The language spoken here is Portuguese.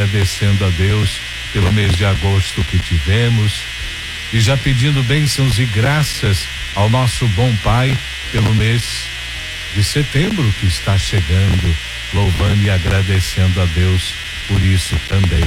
agradecendo a Deus pelo mês de agosto que tivemos e já pedindo bênçãos e graças ao nosso bom Pai pelo mês de setembro que está chegando, louvando e agradecendo a Deus por isso também.